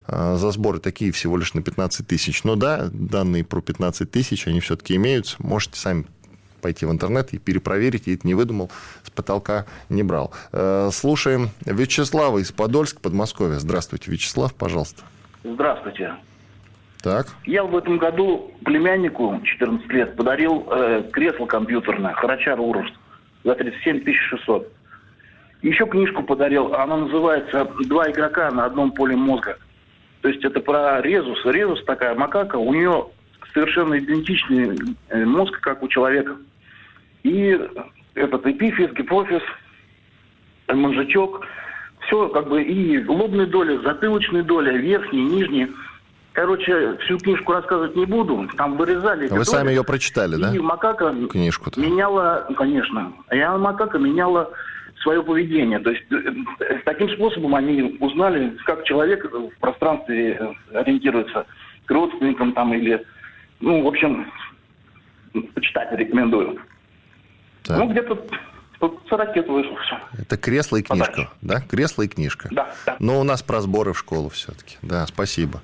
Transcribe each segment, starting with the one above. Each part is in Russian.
за сборы такие всего лишь на 15 тысяч. Но да, данные про 15 тысяч, они все-таки имеются. Можете сами пойти в интернет и перепроверить, я это не выдумал, с потолка не брал. Слушаем Вячеслава из Подольска, Подмосковья. Здравствуйте, Вячеслав, пожалуйста. Здравствуйте. Так. Я в этом году племяннику 14 лет подарил кресло компьютерное Хорачар Урус за 37 600. Еще книжку подарил, она называется «Два игрока на одном поле мозга». То есть это про Резус. Резус такая макака, у нее совершенно идентичный мозг, как у человека. И этот эпифиз, гипофиз, мозжечок, все как бы и лобная доля, затылочная доля, верхняя, нижняя. Короче, всю книжку рассказывать не буду. Там вырезали. Вы сами ее прочитали, да? И макака книжку-то меняла, конечно. А макака меняла свое поведение. То есть таким способом они узнали, как человек в пространстве ориентируется к родственникам там или... Ну, в общем, почитать рекомендую. Так. Ну, где-то 40 лет вышло все. Это кресло и книжка, подача. Да? Кресло и книжка. Да, да. Но у нас про сборы в школу все-таки. Да, спасибо.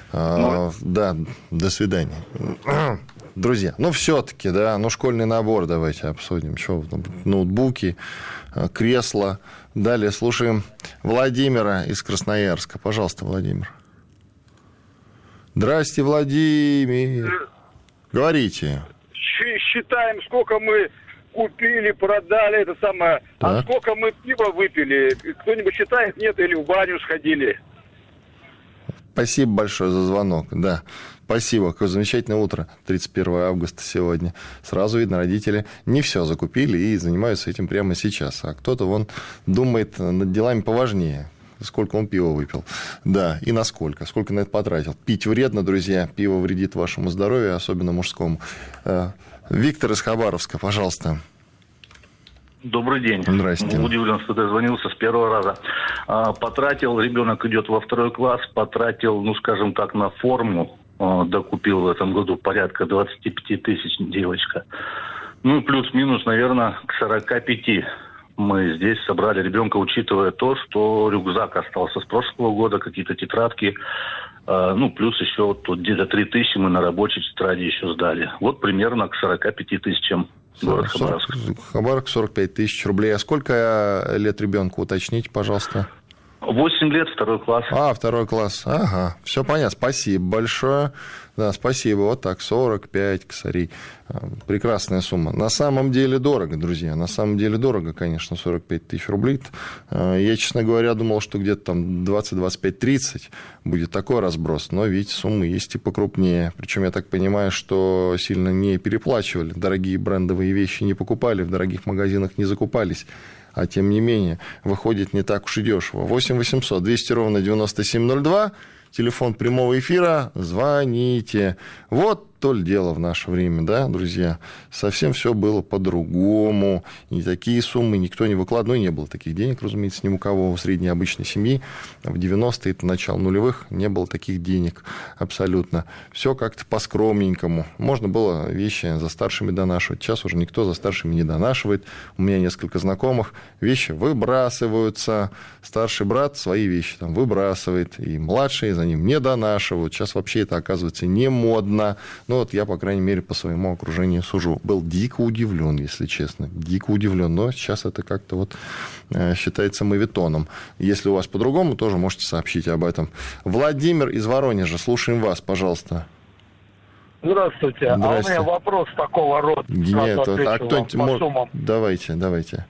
Да, до свидания. Друзья, ну, все-таки, да, ну, школьный набор давайте обсудим. Что, ноутбуки, кресла. Далее слушаем Владимира из Красноярска. Пожалуйста, Владимир. Здрасте, Владимир. Говорите. Считаем, сколько мы купили, продали, это самое. Так. А сколько мы пива выпили? Кто-нибудь считает? Нет, или в баню сходили? Спасибо большое за звонок. Да, спасибо. Какое замечательное утро. 31 августа сегодня. Сразу видно, родители не все закупили и занимаются этим прямо сейчас. А кто-то вон думает над делами поважнее. Сколько он пива выпил. Да, и насколько. Сколько на это потратил. Пить вредно, друзья. Пиво вредит вашему здоровью, особенно мужскому. Виктор из Хабаровска, пожалуйста. Добрый день. Здрасте. Удивлен, что дозвонился с первого раза. Потратил, ребенок идет во 2 класс, потратил, ну, скажем так, на форму. Докупил в этом году порядка 25 тысяч, девочка. Ну, плюс-минус, наверное, к 45. Мы здесь собрали ребенка, учитывая то, что рюкзак остался с прошлого года, какие-то тетрадки, ну, плюс еще вот тут где-то 3 тысячи мы на рабочей тетради еще сдали. Вот примерно к 45 тысячам. Город Хабаровск. Хабаровск 45 тысяч рублей. А сколько лет ребенку, уточните, пожалуйста? 8 лет, 2 класс. 2 класс. Ага, все понятно. Спасибо большое. Да, спасибо. Вот так, 45 косарей. Прекрасная сумма. На самом деле дорого, друзья. На самом деле дорого, конечно, 45 тысяч рублей. Я, честно говоря, думал, что где-то там 20, 25, 30 будет такой разброс. Но, видите, суммы есть и покрупнее. Причем я так понимаю, что сильно не переплачивали. Дорогие брендовые вещи не покупали, в дорогих магазинах не закупались. А тем не менее, выходит не так уж и дешево. 8 800 200 ровно 9702. Телефон прямого эфира. Звоните. Вот то ли дело в наше время, да, друзья. Совсем все было по-другому. И такие суммы никто не выкладывал. Ну, и не было таких денег, разумеется, ни у кого. У средней обычной семьи в 90-е, это начало нулевых, не было таких денег абсолютно. Все как-то по-скромненькому. Можно было вещи за старшими донашивать. Сейчас уже никто за старшими не донашивает. У меня несколько знакомых. Вещи выбрасываются. Старший брат свои вещи там выбрасывает. И младшие за ним не донашивают. Сейчас вообще это, оказывается, не модно. Ну, вот я, по крайней мере, по своему окружению сужу. Был дико удивлен, если честно. Дико удивлен. Но сейчас это как-то вот считается моветоном. Если у вас по-другому, тоже можете сообщить об этом. Владимир из Воронежа. Слушаем вас, пожалуйста. Здравствуйте. А у меня вопрос такого рода. Нет, а кто-нибудь может... Давайте.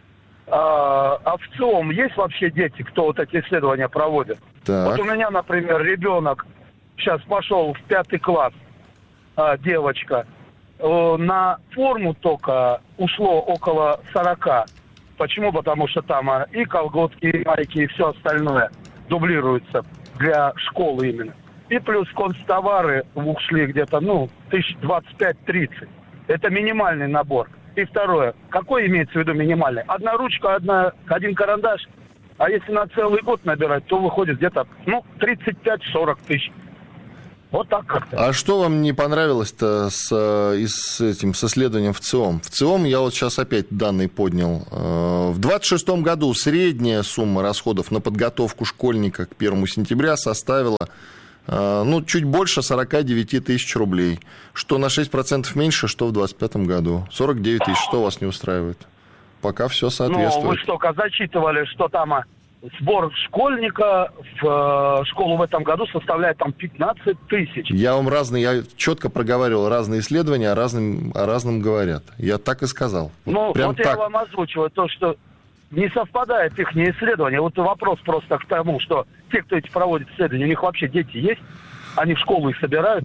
А в ЦИОМ есть вообще дети, кто вот эти исследования проводит? Так. Вот у меня, например, ребенок сейчас пошел в 5 класс, девочка. На форму только ушло около 40. Почему? Потому что там и колготки, и майки, и все остальное дублируется для школы именно. И плюс констовары ушли где-то, 1025-30. Это минимальный набор. И второе. Какой имеется в виду минимальный? 1 ручка, 1 карандаш. А если на целый год набирать, то выходит где-то 35-40 тысяч. Вот так как-то. А что вам не понравилось-то с исследованием в ЦИОМ? В ЦИОМ я вот сейчас опять данные поднял. В 2026 году средняя сумма расходов на подготовку школьника к 1 сентября составила чуть больше 49 тысяч рублей, что на 6% меньше, что в 2025 году. 49 тысяч, что вас не устраивает? Пока все соответствует. Вы что, зачитывали, что там сбор школьника в школу в этом году составляет там 15 тысяч. Я четко проговаривал разные исследования, о разном говорят. Я так и сказал. Я вам озвучиваю то, что не совпадает их исследования. Вот вопрос просто к тому, что те, кто эти проводит исследования, у них вообще дети есть? Они в школу их собирают?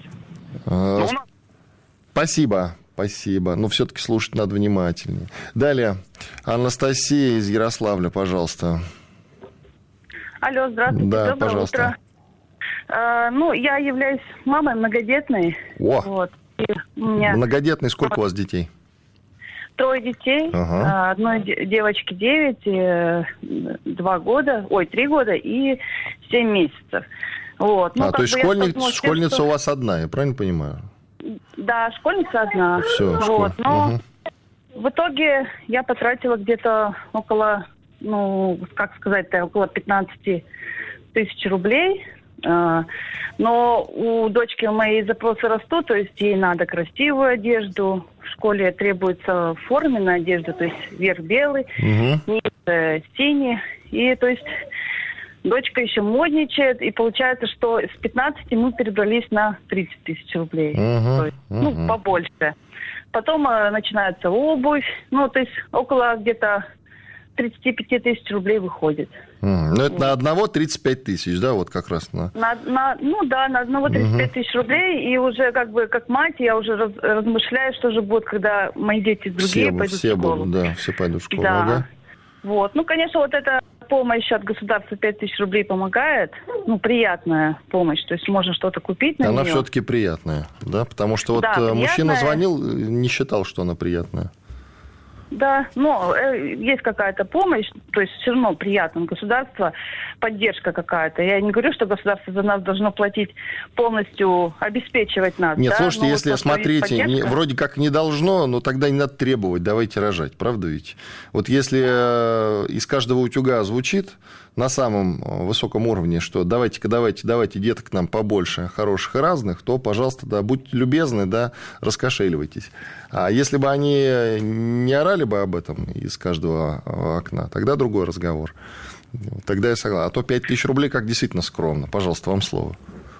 Спасибо. Но все-таки слушать надо внимательнее. Далее. Анастасия из Ярославля, пожалуйста. Алло, здравствуйте. Да, доброе пожалуйста. Утро. Я являюсь мамой многодетной. О! И у меня... Многодетной, сколько у вас детей? 3 детей. Ага. Одной девочке 9, 2 года, 3 года и 7 месяцев. Вот. То есть школьница у вас одна, я правильно понимаю? Да, школьница одна. Все, но в итоге я потратила где-то около 15 тысяч рублей. Но у дочки моей запросы растут, то есть ей надо красивую одежду. В школе требуется форменная одежда, то есть верх белый, низ синий. И то есть дочка еще модничает, и получается, что с 15 мы перебрались на 30 тысяч рублей. То есть, побольше. Потом начинается обувь, то есть около где-то 35 тысяч рублей выходит. Это на одного 35 тысяч, да, вот как раз? На одного 35 тысяч рублей, и уже как мать я уже размышляю, что же будет, когда мои дети другие пойдут в школу. Все пойдут в школу, да. Ага. Вот, конечно, вот эта помощь от государства 5 тысяч рублей помогает, приятная помощь, то есть можно что-то купить на нее. Она все-таки приятная, да, потому что мужчина звонил, не считал, что она приятная. Да, есть какая-то помощь, то есть все равно приятно. Государство, поддержка какая-то. Я не говорю, что государство за нас должно платить полностью, обеспечивать нас. Нет, слушайте, если смотрите, вроде как не должно, но тогда не надо требовать, давайте рожать, правда ведь? Вот если из каждого утюга звучит на самом высоком уровне, что давайте деток нам побольше, хороших и разных, то, пожалуйста, да, будьте любезны, да, раскошеливайтесь. А если бы они не орали бы об этом из каждого окна, тогда другой разговор. Тогда я согласен. А то 5 тысяч рублей как действительно скромно. Пожалуйста, вам слово.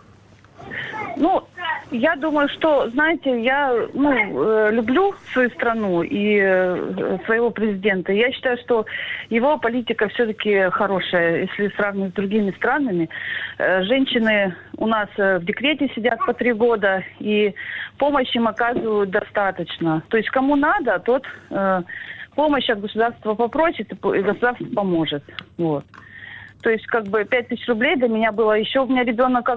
Я думаю, что, знаете, я люблю свою страну и своего президента. Я считаю, что его политика все-таки хорошая, если сравнивать с другими странами. Женщины у нас в декрете сидят по 3 года, и помощь им оказывают достаточно. То есть кому надо, тот помощь от государства попросит, и государство поможет. Вот. То есть 5 тысяч рублей для меня было. Еще у меня ребенок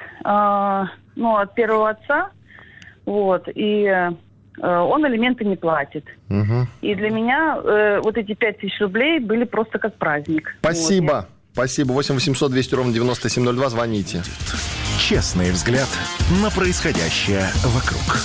от первого отца, и он алименты не платит. И для меня вот эти 5 тысяч рублей были просто как праздник. Спасибо. Спасибо. 8 800 200 ровно 9702. Звоните. Честный взгляд на происходящее вокруг.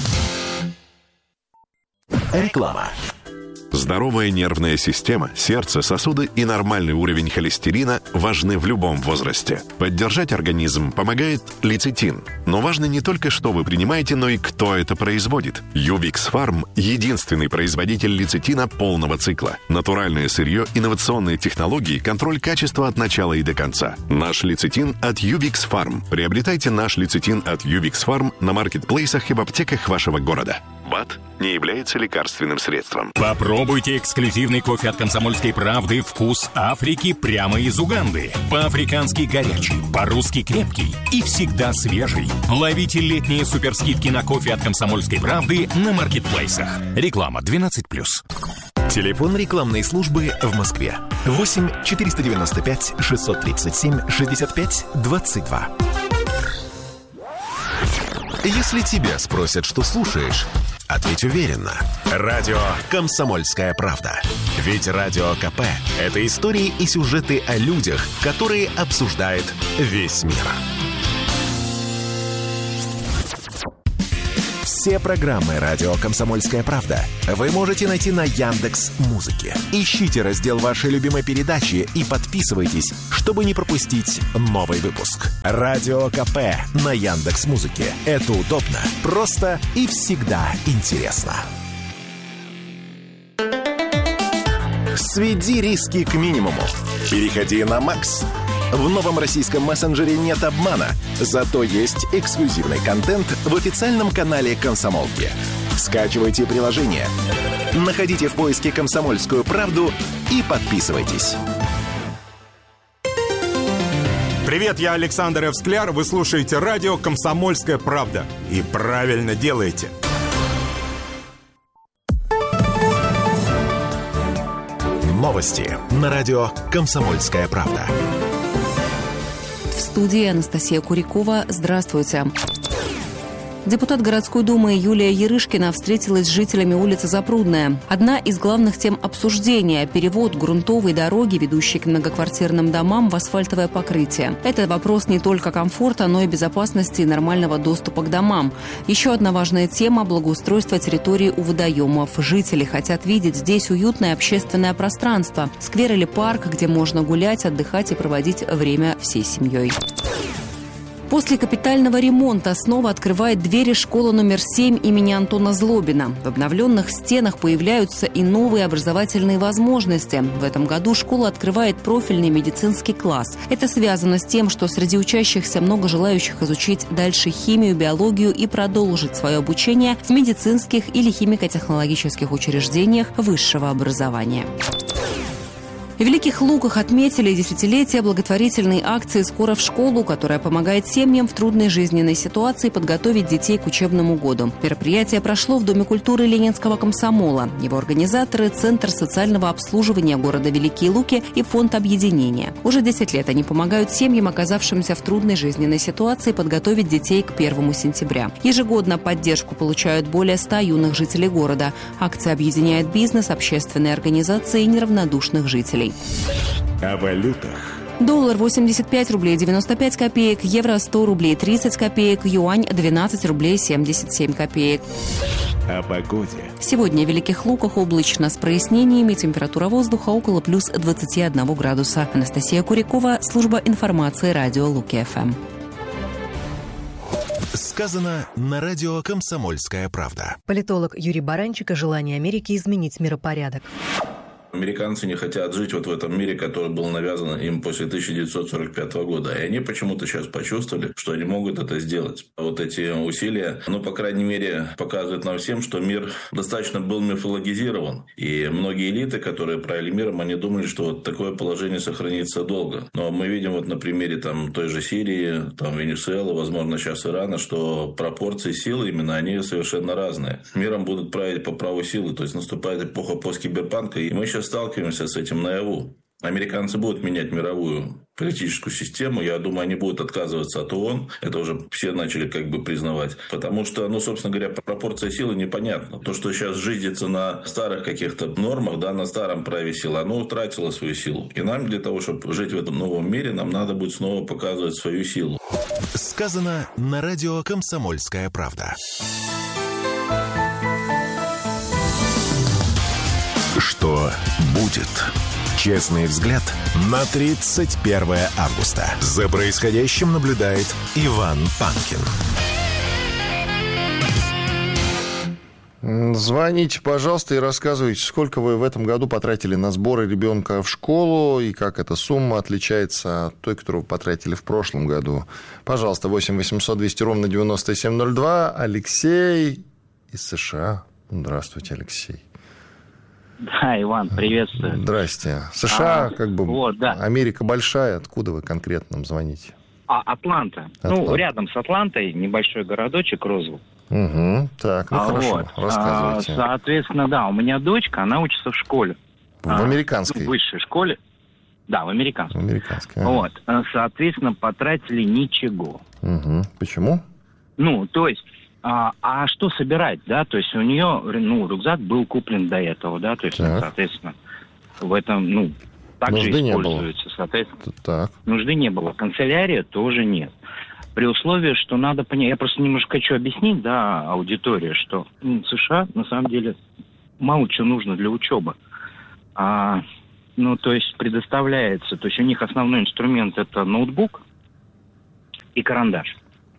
Реклама. Здоровая нервная система, сердце, сосуды и нормальный уровень холестерина важны в любом возрасте. Поддержать организм помогает лецитин. Но важно не только, что вы принимаете, но и кто это производит. Ювикс Фарм – единственный производитель лецитина полного цикла. Натуральное сырье, инновационные технологии, контроль качества от начала и до конца. Наш лецитин от Ювикс Фарм. Приобретайте наш лецитин от Ювикс Фарм на маркетплейсах и в аптеках вашего города. БАД не является лекарственным средством. Попробуйте эксклюзивный кофе от «Комсомольской правды» «Вкус Африки» прямо из Уганды. По-африкански горячий, по-русски крепкий и всегда свежий. Ловите летние суперскидки на кофе от «Комсомольской правды» на маркетплейсах. Реклама 12+. Телефон рекламной службы в Москве. 8 495 637 65 22. Если тебя спросят, что слушаешь, ответь уверенно. Радио «Комсомольская правда». Ведь Радио КП – это истории и сюжеты о людях, которые обсуждает весь мир. Все программы «Радио Комсомольская правда» вы можете найти на Яндекс.Музыке. Ищите раздел вашей любимой передачи и подписывайтесь, чтобы не пропустить новый выпуск. «Радио КП» на Яндекс.Музыке. Это удобно, просто и всегда интересно. Сведи риски к минимуму. Переходи на Макс. В новом российском мессенджере нет обмана, зато есть эксклюзивный контент в официальном канале «Комсомолки». Скачивайте приложение, находите в поиске «Комсомольскую правду» и подписывайтесь. Привет, я Александр Эвскляр. Вы слушаете радио «Комсомольская правда». И правильно делаете. Новости на радио «Комсомольская правда». В студии Анастасия Курякова. Здравствуйте. Депутат городской думы Юлия Ярышкина встретилась с жителями улицы Запрудная. Одна из главных тем обсуждения – перевод грунтовой дороги, ведущей к многоквартирным домам, в асфальтовое покрытие. Это вопрос не только комфорта, но и безопасности и нормального доступа к домам. Еще одна важная тема – благоустройство территории у водоемов. Жители хотят видеть здесь уютное общественное пространство, сквер или парк, где можно гулять, отдыхать и проводить время всей семьей. После капитального ремонта снова открывает двери школа номер 7 имени Антона Злобина. В обновленных стенах появляются и новые образовательные возможности. В этом году школа открывает профильный медицинский класс. Это связано с тем, что среди учащихся много желающих изучить дальше химию, биологию и продолжить свое обучение в медицинских или химико-технологических учреждениях высшего образования. В Великих Луках отметили десятилетие благотворительной акции «Скоро в школу», которая помогает семьям в трудной жизненной ситуации подготовить детей к учебному году. Мероприятие прошло в Доме культуры Ленинского комсомола. Его организаторы – Центр социального обслуживания города Великие Луки и Фонд объединения. Уже 10 лет они помогают семьям, оказавшимся в трудной жизненной ситуации, подготовить детей к 1 сентября. Ежегодно поддержку получают более 100 юных жителей города. Акция объединяет бизнес, общественные организации и неравнодушных жителей. О валютах. Доллар 85 рублей 95 копеек, евро 100 рублей 30 копеек, юань 12 рублей 77 копеек. О погоде. Сегодня в Великих Луках облачно с прояснениями, температура воздуха около плюс 21 градуса. Анастасия Курякова, служба информации радио Луки-ФМ. Сказано на радио «Комсомольская правда». Политолог Юрий Баранчик о желании Америки изменить миропорядок. Американцы не хотят жить вот в этом мире, который был навязан им после 1945 года. И они почему-то сейчас почувствовали, что они могут это сделать. Вот эти усилия, по крайней мере, показывают нам всем, что мир достаточно был мифологизирован. И многие элиты, которые правили миром, они думали, что вот такое положение сохранится долго. Но мы видим вот на примере той же Сирии, Венесуэлы, возможно, сейчас Ирана, что пропорции силы именно они совершенно разные. Миром будут править по праву силы. То есть наступает эпоха посткиберпанка, и мы сейчас сталкиваемся с этим наяву. Американцы будут менять мировую политическую систему. Я думаю, они будут отказываться от ООН. Это уже все начали признавать. Потому что, собственно говоря, пропорция силы непонятна. То, что сейчас жизнится на старых каких-то нормах, на старом праве силы, оно утратило свою силу. И нам для того, чтобы жить в этом новом мире, нам надо будет снова показывать свою силу. Сказано на радио «Комсомольская правда». Что будет? Честный взгляд на 31 августа. За происходящим наблюдает Иван Панкин. Звоните, пожалуйста, и рассказывайте, сколько вы в этом году потратили на сборы ребенка в школу, и как эта сумма отличается от той, которую вы потратили в прошлом году. Пожалуйста, 8 800 200 ровно 9702. Алексей из США. Здравствуйте, Алексей. Да, Иван, приветствую. Здрасте. США, да. Америка большая. Откуда вы конкретно нам звоните? Атланта. Рядом с Атлантой небольшой городочек Розвилл. Угу. Так, хорошо. Рассказывайте. Соответственно, у меня дочка, она учится в школе. В американской? В высшей школе. Да, в американской. В американской. Соответственно, потратили ничего. Угу. Почему? То есть... А что собирать, да? То есть у нее, рюкзак был куплен до этого, да? То есть, соответственно, в этом, также используется. Соответственно, нужды не было. Канцелярия тоже нет. При условии, что надо понять... Я просто немножко хочу объяснить, да, аудитории, что США, на самом деле, мало чего нужно для учебы. То есть предоставляется... То есть у них основной инструмент – это ноутбук и карандаш.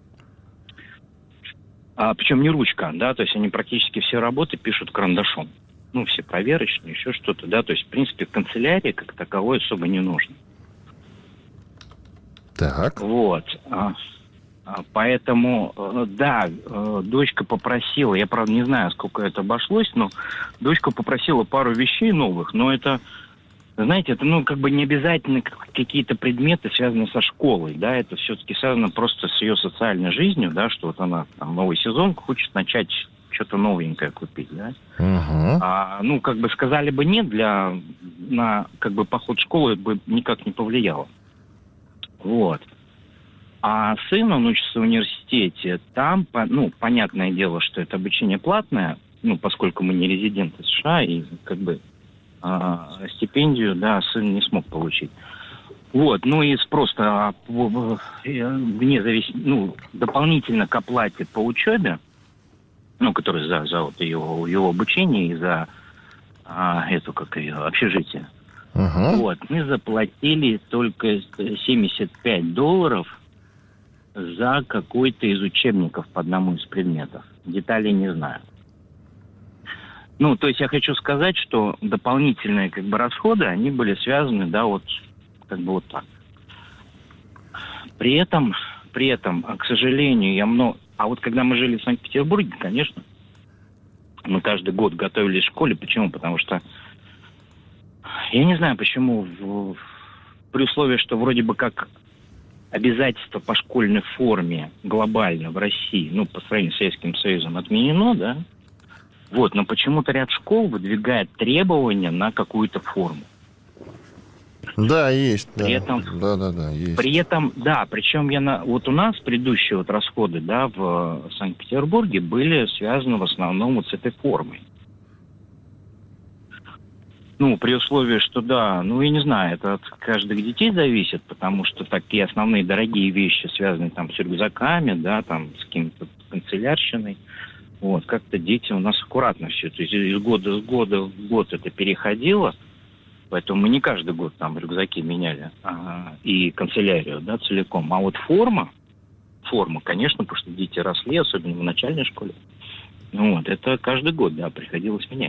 Причем не ручка, да, то есть они практически все работы пишут карандашом. Все проверочные, еще что-то, да, то есть, в принципе, канцелярии как таковой особо не нужно. Так. Вот. Поэтому, да, дочка попросила, я, правда, не знаю, сколько это обошлось, но дочка попросила пару вещей новых, но это, знаете, это, не обязательно какие-то предметы, связанные со школой, да, это все-таки связано просто с ее социальной жизнью, да, что вот она, новый сезон, хочет начать что-то новенькое купить, да. Сказали бы нет, на поход в школу бы никак не повлияло. Вот. А сын, он учится в университете, там, понятное дело, что это обучение платное, поскольку мы не резиденты США, и стипендию, да, сын не смог получить. Вот, и просто вне зависимости, дополнительно к оплате по учебе, который за его обучение и за общежитие. Вот, мы заплатили только $75 за какой-то из учебников по одному из предметов. Деталей не знаю. То есть я хочу сказать, что дополнительные расходы, они были связаны, да, вот так. При этом, к сожалению, А вот когда мы жили в Санкт-Петербурге, конечно, мы каждый год готовились в школе. Почему? Потому что я не знаю, почему при условии, что вроде бы как обязательство по школьной форме глобально в России, по сравнению с Советским Союзом, отменено, да? Вот, но почему-то ряд школ выдвигает требования на какую-то форму. Да, есть. При этом, есть. При этом, да, причем у нас предыдущие расходы, да, в Санкт-Петербурге были связаны в основном с этой формой. При условии, что да, я не знаю, это от каждых детей зависит, потому что такие основные дорогие вещи, связанные с рюкзаками, да, с каким-то канцелярщиной, вот, как-то дети у нас аккуратно все, то есть из года в год это переходило, поэтому мы не каждый год рюкзаки меняли и канцелярию, да, целиком, а вот форма, конечно, потому что дети росли, особенно в начальной школе, это каждый год, да, приходилось менять.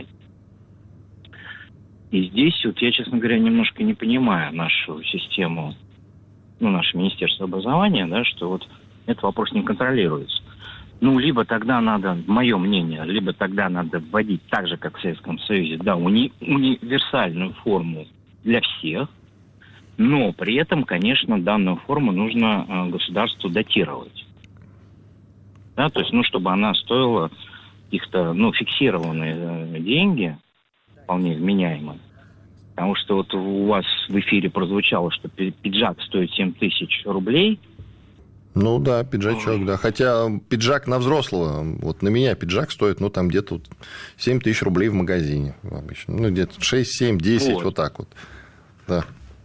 И здесь я, честно говоря, немножко не понимаю нашу систему, наше Министерство образования, да, что этот вопрос не контролируется. Либо тогда надо, мое мнение, либо тогда надо вводить так же, как в Советском Союзе, да, универсальную форму для всех, но при этом, конечно, данную форму нужно государству датировать. Да, то есть, чтобы она стоила каких-то, фиксированные деньги, вполне вменяемые. Потому что у вас в эфире прозвучало, что пиджак стоит 7 тысяч рублей. Да, пиджачок, да. Хотя пиджак на взрослого, на меня пиджак стоит, где-то 7 тысяч рублей в магазине обычно. Где-то 6, 7, 10, вот так вот. Да.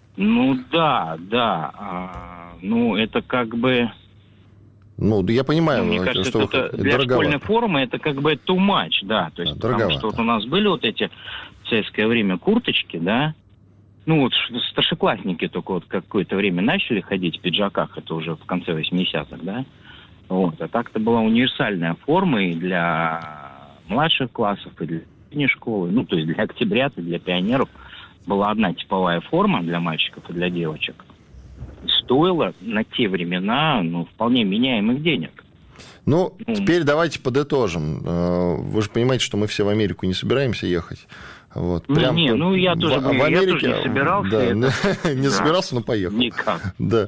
Это я понимаю, мне кажется, что это для школьной формы это too much, да. То есть, потому что у нас были эти в советское время курточки, да. Старшеклассники только какое-то время начали ходить в пиджаках, это уже в конце 80-х, да. А так-то была универсальная форма и для младших классов, и для средней школы, то есть для октябрят и для пионеров была одна типовая форма для мальчиков и для девочек. Стоило на те времена, вполне меняемых денег. Теперь давайте подытожим. Вы же понимаете, что мы все в Америку не собираемся ехать. Я тоже не собирался. Да, не собирался, но поехал. Никак. Да.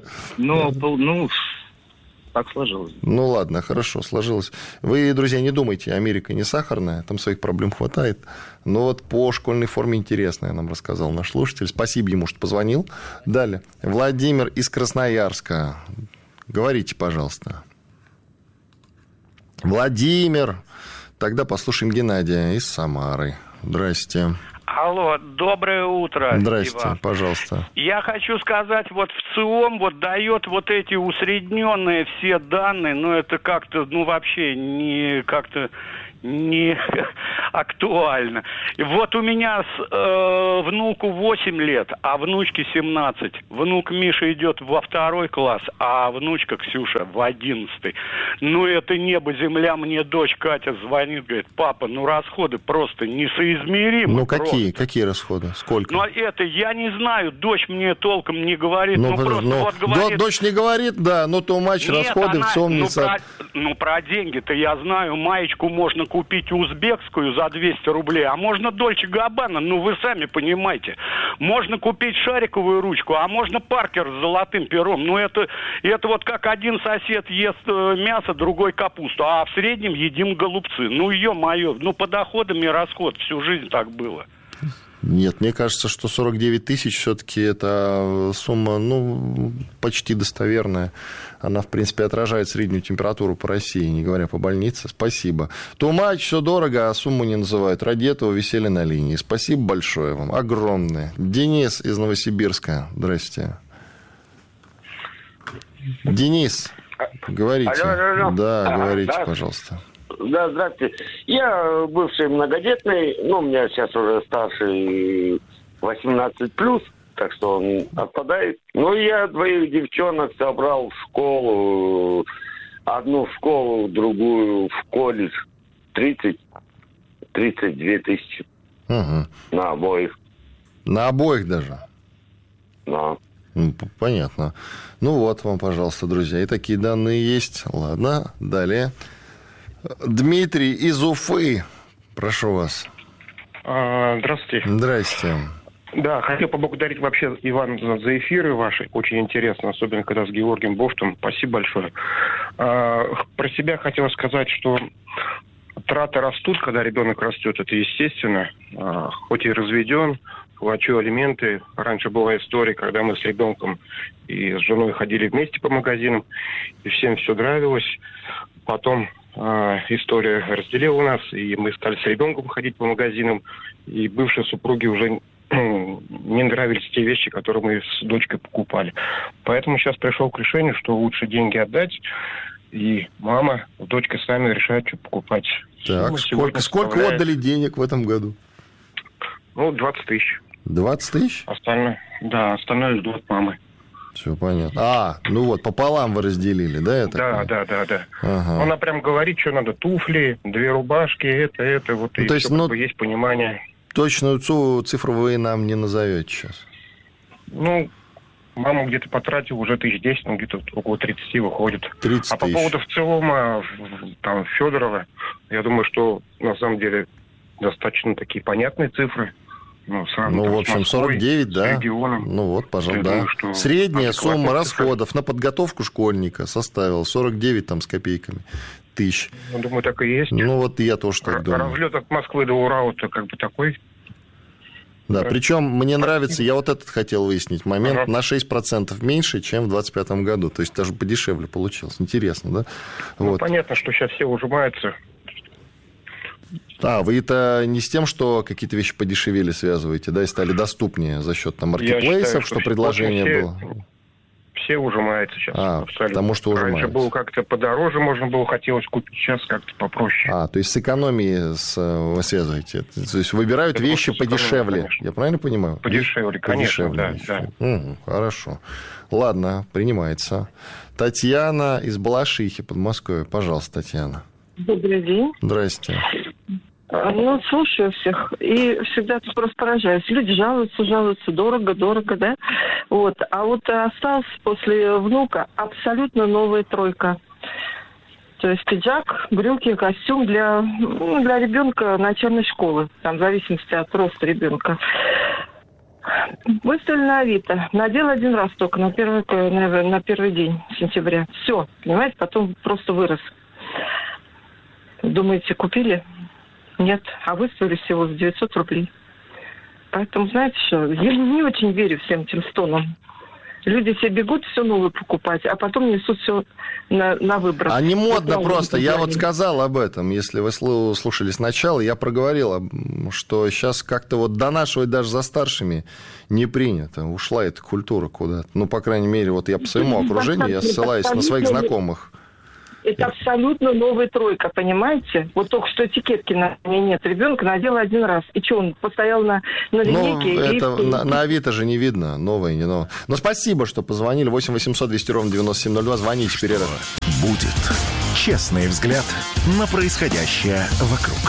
Так сложилось. Ладно, хорошо, сложилось. Вы, друзья, не думайте, Америка не сахарная, там своих проблем хватает. Но по школьной форме интересное нам рассказал наш слушатель. Спасибо ему, что позвонил. Далее. Владимир из Красноярска. Говорите, пожалуйста. Владимир. Тогда послушаем Геннадия из Самары. Здрасте. Алло, доброе утро. Здрасте, Иван. пожалуйста. Я хочу сказать, вот ВЦИОМ вот дает вот эти усредненные все данные, но это как-то, вообще не как-то не актуально. И вот у меня внуку 8 лет, а внучке 17. Внук Миша идет во 2 класс, а внучка Ксюша в 11. Это небо-земля. Мне дочь Катя звонит, говорит: папа, расходы просто несоизмеримы. Какие расходы? Сколько? Это я не знаю, дочь мне толком не говорит. Говорит... Дочь не говорит, да, тумач, расходы, все не про деньги-то я знаю, маечку можно купить узбекскую за 200 рублей, а можно Дольче Габбана, вы сами понимаете. Можно купить шариковую ручку, а можно Паркер с золотым пером. Это вот как один сосед ест мясо, другой капусту, а в среднем едим голубцы. Ё-моё, по доходам и расход всю жизнь так было. Нет, мне кажется, что 49 тысяч все-таки это сумма, почти достоверная. Она, в принципе, отражает среднюю температуру по России, не говоря по больнице. Спасибо. Тумач, все дорого, а сумму не называют. Ради этого висели на линии. Спасибо большое вам, огромное. Денис из Новосибирска. Здрасте. Денис, говорите. Алло. Да, говорите, пожалуйста. Да, здравствуйте. Я бывший многодетный, у меня сейчас уже старший 18+, так что он отпадает. Я 2 девчонок собрал в школу, одну в школу, другую в колледж. 32 тысячи. Угу. На обоих. На обоих даже? Да. Понятно. Вот вам, пожалуйста, друзья. И такие данные есть. Ладно, далее. Дмитрий из Уфы. Прошу вас. Здравствуйте. Здрасте. Да, хотел поблагодарить вообще, Иван, за эфиры ваши. Очень интересно, особенно когда с Георгием Боштом. Спасибо большое. Про себя хотел сказать, что траты растут, когда ребенок растет. Это естественно. Хоть и разведен, плачу алименты. Раньше была история, когда мы с ребенком и с женой ходили вместе по магазинам, и всем все нравилось. Потом история разделила нас, и мы стали с ребенком ходить по магазинам, и бывшей супруге уже не нравились те вещи, которые мы с дочкой покупали. Поэтому сейчас пришел к решению, что лучше деньги отдать, и мама с дочкой сами решают, что покупать. Так, сколько отдали денег в этом году? 20 тысяч. 20 тысяч? Остальное ждут мамы. Все понятно. Пополам вы разделили, да? Да. Ага. Она прям говорит, что надо: туфли, 2 рубашки, это, вот, и то есть, все, есть понимание. Точную цифру вы нам не назовете сейчас? Мама где-то потратила уже 1010, где-то около 30 выходит. 30 по поводу ВЦИОМа, Федорова, я думаю, что на самом деле достаточно такие понятные цифры. В общем, 49, да? Пожалуйста, да. Думаю, средняя сумма расходов на подготовку школьника составила 49 с копейками тысяч. Думаю, так и есть. Я тоже так думаю. Разлет от Москвы до Урала-то такой. Да, причем мне нравится, я этот хотел выяснить момент, на 6% меньше, чем в 2025 году. То есть даже подешевле получилось. Интересно, да? Понятно, что сейчас все ужимаются. Вы это не с тем, что какие-то вещи подешевели, связываете, да, и стали доступнее за счет маркетплейсов, что предложение было? Все ужимаются сейчас. Абсолютно. Потому что ужимаются. Раньше было как-то подороже, можно было, хотелось купить, сейчас как-то попроще. То есть с экономией вы связываете? То есть выбирают вещи подешевле, конечно. Я правильно понимаю? Подешевле, конечно, да. Хорошо. Ладно, принимается. Татьяна из Балашихи, Подмосковья. Пожалуйста, Татьяна. Добрый день. Здрасте. Слушаю всех, и всегда просто поражаюсь. Люди жалуются, дорого, да? А осталась после внука абсолютно новая тройка. То есть пиджак, брюки, костюм для ребенка начальной школы, в зависимости от роста ребенка. Выставили на Авито. Надел один раз только, на первый день сентября. Все, понимаете, потом просто вырос. Думаете, купили? Нет, а выставили всего за 900 рублей. Поэтому, знаете что, я не очень верю всем этим стонам. Люди все бегут все новое покупать, а потом несут все на выброс. А не модно вот просто. Я вот сказал об этом, если вы слушали сначала, я проговорил, что сейчас как-то вот донашивать даже за старшими не принято. Ушла эта культура куда-то. Ну, по крайней мере, вот я по своему окружению, я ссылаюсь на своих знакомых. Это абсолютно новая тройка, понимаете? Вот только что этикетки на ней нет. Ребенок надел один раз. И что, он постоял на линейке? Это на Авито же не видно, новое, не новое. Но спасибо, что позвонили. 8 800 200 ровно 9702. Звоните, перерыв. Будет честный взгляд на происходящее вокруг.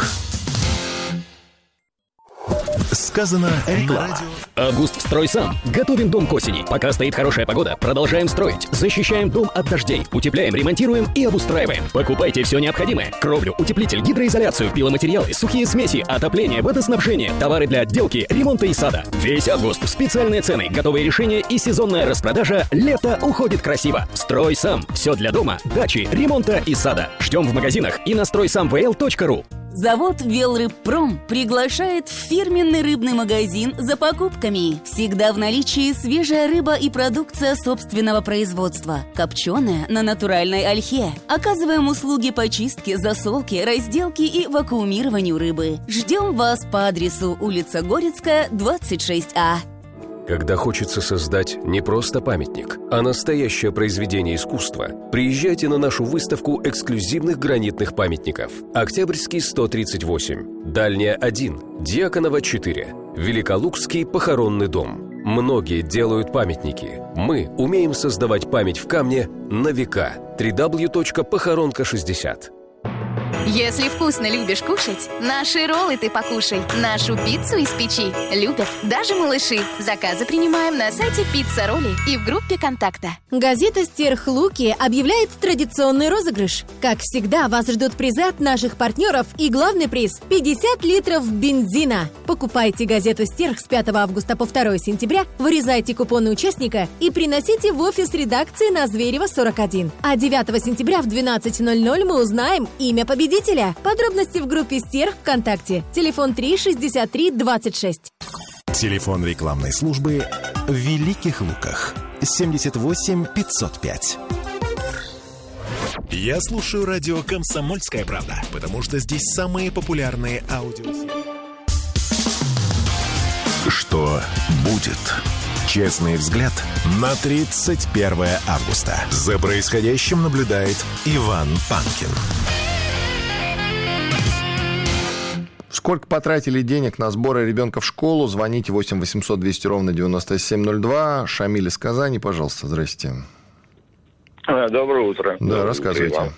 Сказано реклама. Август «Строй сам». Готовим дом к осени. Пока стоит хорошая погода, продолжаем строить. Защищаем дом от дождей. Утепляем, ремонтируем и обустраиваем. Покупайте все необходимое. Кровлю, утеплитель, гидроизоляцию, пиломатериалы, сухие смеси, отопление, водоснабжение, товары для отделки, ремонта и сада. Весь август. Специальные цены, готовые решения и сезонная распродажа. Лето уходит красиво. «Строй сам». Все для дома, дачи, ремонта и сада. Ждем в магазинах и на стройсамвл.ру. Завод «Велрыбпром» приглашает в фирменный рыбный магазин за покупками. Всегда в наличии свежая рыба и продукция собственного производства. Копченая на натуральной ольхе. Оказываем услуги по чистке, засолке, разделке и вакуумированию рыбы. Ждем вас по адресу улица Горецкая, 26А. Когда хочется создать не просто памятник, а настоящее произведение искусства, приезжайте на нашу выставку эксклюзивных гранитных памятников. Октябрьский 138, Дальняя 1, Дьяконова 4, Великолукский похоронный дом. Многие делают памятники. Мы умеем создавать память в камне на века. www.похоронка60. Если вкусно любишь кушать, наши роллы ты покушай. Нашу пиццу из печи любят даже малыши. Заказы принимаем на сайте «Пицца Ролли» и в группе «Контакта». Газета «Стерх Луки» объявляет традиционный розыгрыш. Как всегда, вас ждут призы от наших партнеров и главный приз – 50 литров бензина. Покупайте газету «Стерх» с 5 августа по 2 сентября, вырезайте купоны участника и приносите в офис редакции на Зверева, 41. А 9 сентября в 12:00 мы узнаем имя победителя. Подробности в группе «Стерх» ВКонтакте. Телефон 36326. Телефон рекламной службы в Великих Луках. 78 505. Я слушаю радио «Комсомольская правда», потому что здесь самые популярные аудио. Что будет? Честный взгляд на 31 августа. За происходящим наблюдает Иван Панкин. Сколько потратили денег на сборы ребенка в школу? Звоните 8 800 200 ровно 9702. Шамиль из Казани, пожалуйста, здрасте. Доброе утро. Да, рассказывайте.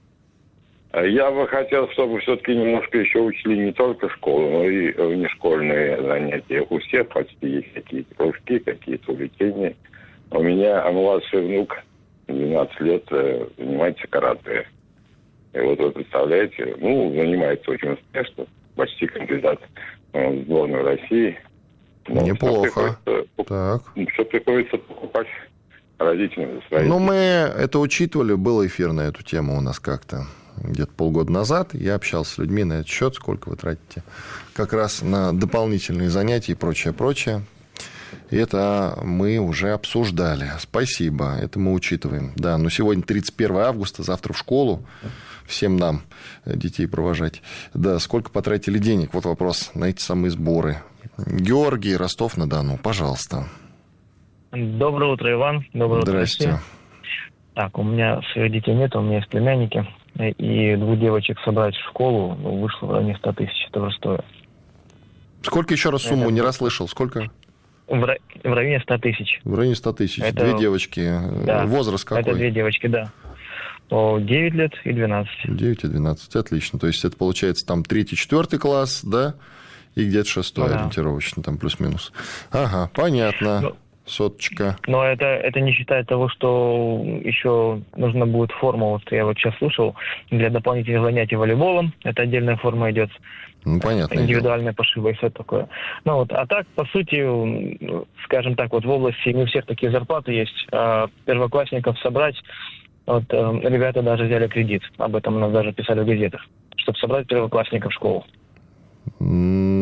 Я бы хотел, чтобы все-таки немножко еще учили не только школу, но и внешкольные занятия. У всех почти есть какие-то кружки, какие-то увлечения. У меня младший внук, 12 лет, занимается карате. И вот вы представляете, занимается очень успешно. Почти кандидат в сборную России. Но неплохо. Что приходится покупать родителям? Мы это учитывали, был эфир на эту тему у нас как-то где-то полгода назад. Я общался с людьми на этот счет, сколько вы тратите как раз на дополнительные занятия и прочее. И это мы уже обсуждали. Спасибо, это мы учитываем. Да, но сегодня 31 августа, завтра в школу. Всем нам детей провожать. Да, сколько потратили денег? Вот вопрос на эти самые сборы. Георгий, Ростов-на-Дону, пожалуйста. Доброе утро, Иван. Доброе утро. Здрасте. Так, у меня своих детей нет, у меня есть племянники. И 2 девочек собрать в школу вышло в районе 100 тысяч. Это уже стоит. Сколько еще раз сумму? Не расслышал. Сколько? В районе 100 тысяч. В районе 100 тысяч. Это... 2 девочки. Да. Возраст какой? Это 2 девочки, да. 9 лет и 12. 9 и 12, отлично. То есть это получается там 3-4 класс, да? И где-то 6 ориентировочно, там плюс-минус. Ага, понятно. Соточка. Но это не считая того, что еще нужна будет форма. Вот я вот сейчас слушал, для дополнительных занятий волейболом. Это отдельная форма идет. Понятно. Индивидуальные пошивы и все такое. А так, по сути, скажем так, вот в области не у всех такие зарплаты есть. Первоклассников собрать. Ребята даже взяли кредит. Об этом у нас даже писали в газетах. Чтобы собрать первоклассников в школу.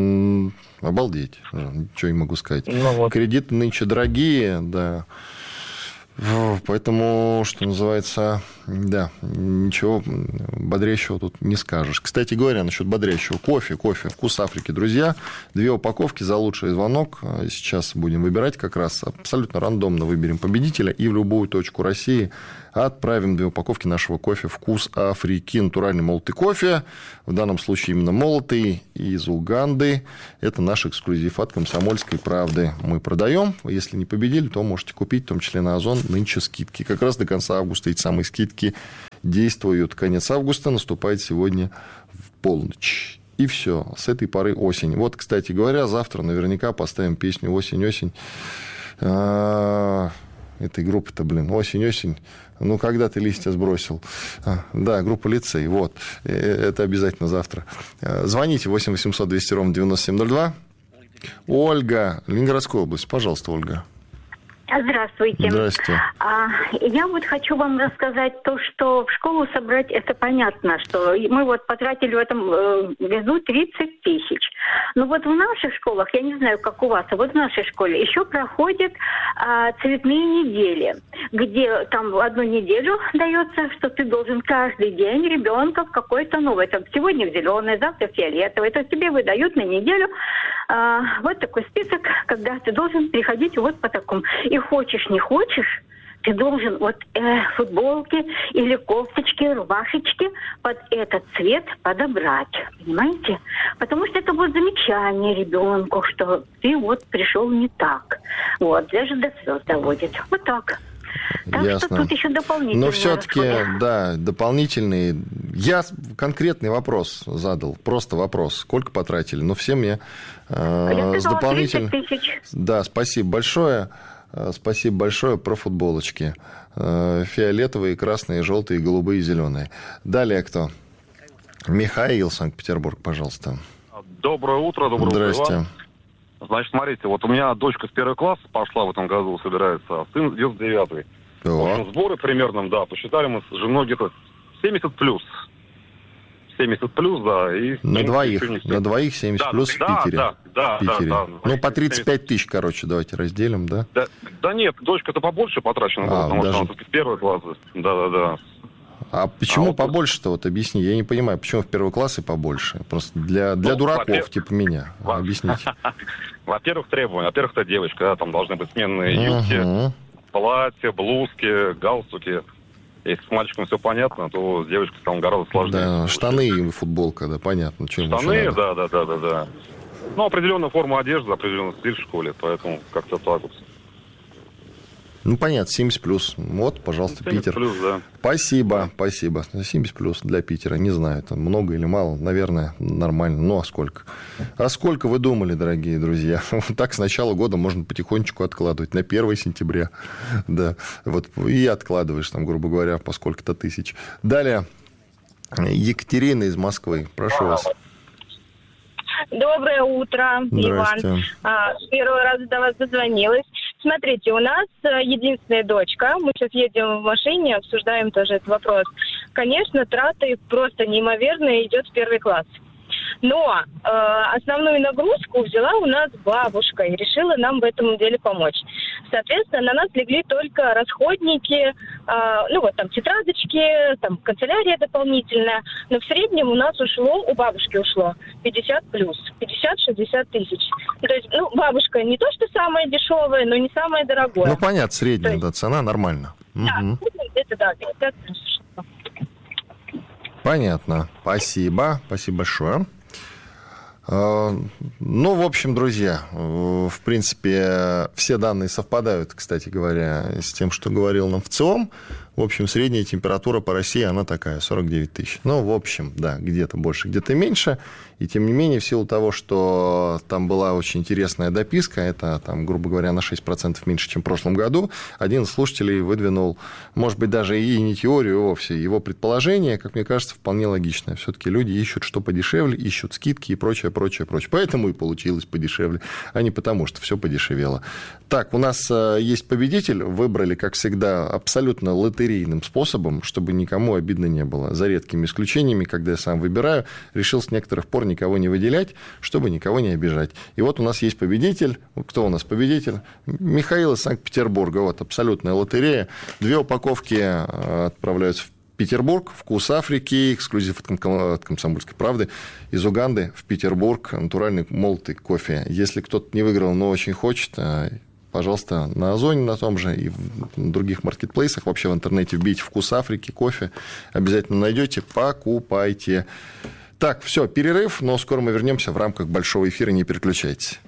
Обалдеть. Ничего не могу сказать. Кредиты нынче дорогие, да. Поэтому, что называется, да, ничего бодрящего тут не скажешь. Кстати говоря, насчет бодрящего. Кофе, «Вкус Африки», друзья. 2 упаковки за лучший звонок. Сейчас будем выбирать как раз. Абсолютно рандомно выберем победителя и в любую точку России отправим 2 упаковки нашего кофе «Вкус Африки». Натуральный молотый кофе. В данном случае именно молотый из Уганды. Это наш эксклюзив от «Комсомольской правды». Мы продаем. Если не победили, то можете купить, в том числе на Озон. Нынче скидки. Как раз до конца августа эти самые скидки действуют. Конец августа наступает сегодня в полночь. И все. С этой поры осень. Вот, кстати говоря, завтра наверняка поставим песню «Осень-осень». Этой группы-то, «Осень-осень». Ну, когда ты листья сбросил. Да, группа «Лицей». Вот. Это обязательно завтра. Звоните 8 800 200 ровно 9702. Ольга, Ленинградская область. Пожалуйста, Ольга. Здравствуйте. Здрасте. Я вот хочу вам рассказать то, что в школу собрать, это понятно, что мы вот потратили в этом году 30 тысяч. Но вот в наших школах, я не знаю, как у вас, а вот в нашей школе еще проходят цветные недели, где там одну неделю дается, что ты должен каждый день ребенка в какой-то новый. Там сегодня в зеленый, завтра в фиолетовый. То есть тебе выдают на неделю вот такой список, когда ты должен приходить вот по такому. И хочешь, не хочешь, ты должен вот футболки или кофточки, рубашечки под этот цвет подобрать, понимаете? Потому что это будет замечание ребенку, что ты вот пришел не так. Вот, даже до слез доводит. Вот так. Так Ясно. что тут еще дополнительные. Но все-таки, да, дополнительные. Я конкретный вопрос задал, просто вопрос. Сколько потратили? Ну, все мне с дополнительным. 30 тысяч. Да, спасибо большое. Спасибо большое про футболочки. Фиолетовые, красные, желтые, голубые, зеленые. Далее кто? Михаил, Санкт-Петербург, пожалуйста. Доброе утро, доброе утро. Здрасте. Значит, смотрите, вот у меня дочка с 1 класса пошла в этом году, собирается, а сын идет в 9. В общем, сборы примерно, да, посчитали мы с женой где-то 70 плюс. 70 плюс, да. И на двоих 70 плюс в Питере. Да. Ну, по 35 тысяч, короче, давайте разделим, да? Да нет, дочка-то побольше потрачена, потому что она все-таки в 1 класс. Да. А почему побольше-то, вот объясни, я не понимаю, почему в 1 класс и побольше? Просто для дураков, типа меня, объясните. Во-первых, требования. Во-первых, это девочка, да, там должны быть сменные юбки, платья, блузки, галстуки. Если с мальчиком все понятно, то с девочкой там гораздо сложнее. Да, штаны и футболка, да, понятно. Штаны, да. Ну, определенная форма одежды, определенный стиль в школе, поэтому как-то так вот. Ну, понятно, 70 плюс. Вот, пожалуйста, 70 Питер. Плюс, да. Спасибо. 70 плюс для Питера. Не знаю, это много или мало. Наверное, нормально. Ну, а сколько? А сколько вы думали, дорогие друзья? Так с начала года можно потихонечку откладывать. На 1 сентября. Да. Вот и откладываешь, там, грубо говоря, по сколько-то тысяч. Далее. Екатерина из Москвы. Прошу вас. Доброе утро, Иван. Первый раз до вас дозвонилась. Смотрите, у нас единственная дочка. Мы сейчас едем в машине, обсуждаем тоже этот вопрос. Конечно, траты просто неимоверные, идет в 1 класс. Но основную нагрузку взяла у нас бабушка и решила нам в этом деле помочь. Соответственно, на нас легли только расходники, тетрадочки, там канцелярия дополнительная. Но в среднем у нас у бабушки ушло 50 плюс, 50-60 тысяч. То есть, бабушка не то, что самая дешевая, но не самая дорогая. Ну, понятно, средняя, да, цена нормально. Да, где-то, 50 плюс. Понятно. Спасибо большое. Ну, в общем, друзья, в принципе, все данные совпадают, кстати говоря, с тем, что говорил нам ВЦИОМ. В общем, средняя температура по России, она такая, 49 тысяч. Ну, в общем, да, где-то больше, где-то меньше. И, тем не менее, в силу того, что там была очень интересная дописка, это, там, грубо говоря, на 6% меньше, чем в прошлом году, один из слушателей выдвинул, может быть, даже и не теорию вовсе, его предположение, как мне кажется, вполне логичное. Все-таки люди ищут что подешевле, ищут скидки и прочее. Поэтому и получилось подешевле, а не потому, что все подешевело. Так, у нас есть победитель. Выбрали, как всегда, абсолютно лотерейный лотерейным способом, чтобы никому обидно не было. За редкими исключениями, когда я сам выбираю, решил с некоторых пор никого не выделять, чтобы никого не обижать. И вот у нас есть победитель. Кто у нас победитель? Михаил из Санкт-Петербурга. Вот абсолютная лотерея. 2 упаковки отправляются в Петербург, «Вкус Африки», эксклюзив от «Комсомольской правды», из Уганды в Петербург, натуральный молотый кофе. Если кто-то не выиграл, но очень хочет, пожалуйста, на Озоне на том же и в других маркетплейсах, вообще в интернете вбейте «Вкус Африки», кофе, обязательно найдете, покупайте. Так, все, перерыв, но скоро мы вернемся в рамках большого эфира, не переключайтесь.